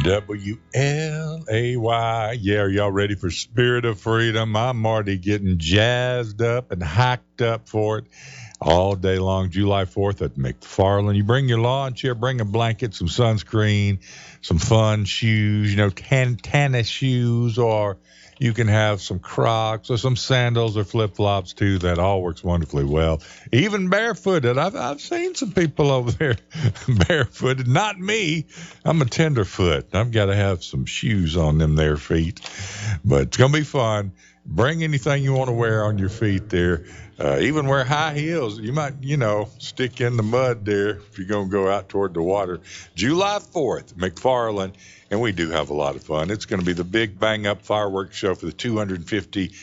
WLAY. Yeah, are y'all ready for Spirit of Freedom? I'm already getting jazzed up and hyped up for it all day long, July 4th at McFarland. You bring your lawn chair, bring a blanket, some sunscreen, some fun shoes, tennis shoes, or you can have some Crocs or some sandals or flip flops too. That all works wonderfully well. Even barefooted. I've seen some people over there barefooted. Not me. I'm a tenderfoot. I've got to have some shoes on them there feet. But it's gonna be fun. Bring anything you want to wear on your feet there. Even wear high heels. You might, stick in the mud there if you're going to go out toward the water. July 4th, McFarland, and we do have a lot of fun. It's going to be the big bang up fireworks show for the 250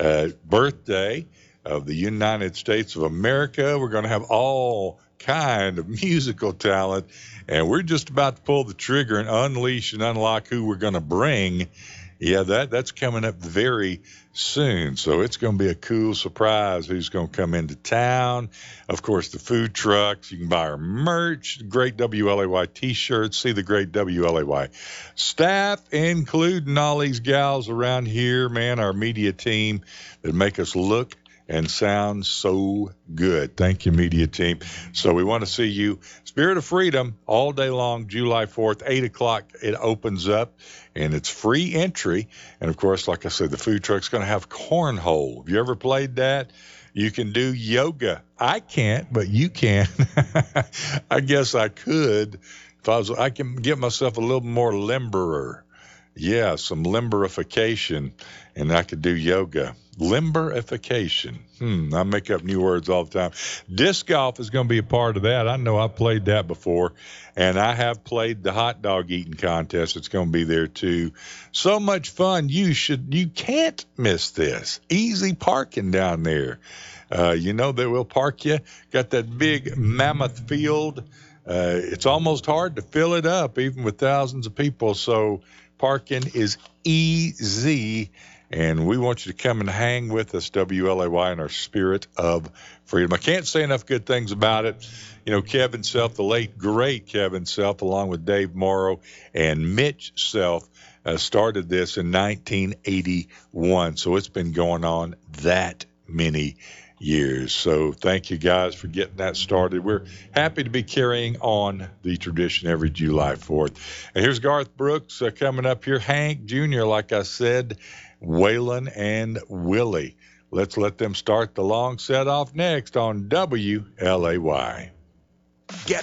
birthday of the United States of America. We're going to have all kind of musical talent, and we're just about to pull the trigger and unleash and unlock who we're going to bring. Yeah, that's coming up very soon. So it's going to be a cool surprise who's going to come into town. Of course, the food trucks. You can buy our merch, great WLAY T-shirts, see the great WLAY staff, including all these gals around here, man, our media team that make us look and sound so good. Thank you, media team. So we want to see you. Spirit of Freedom all day long, July 4th, 8 o'clock. It opens up, and it's free entry. And, of course, like I said, the food truck's going to have cornhole. Have you ever played that? You can do yoga. I can't, but you can. I guess I could. I can get myself a little more limberer. Yeah, some limberification, and I could do yoga. Limberification. I make up new words all the time. Disc golf is going to be a part of that. I know I played that before, and I have played the hot dog eating contest. It's going to be there too. So much fun. You can't miss this. Easy parking down there. They will park you. Got that big mammoth field. It's almost hard to fill it up, even with thousands of people. So parking is easy, and we want you to come and hang with us, WLAY, in our Spirit of Freedom. I can't say enough good things about it. Kevin Self, the late, great Kevin Self, along with Dave Morrow and Mitch Self, started this in 1981. So it's been going on that many years. So thank you guys for getting that started. We're happy to be carrying on the tradition every July 4th. And here's Garth Brooks coming up here. Hank Jr., like I said, Waylon and Willie. Let's let them start the long set off next on WLAY. Get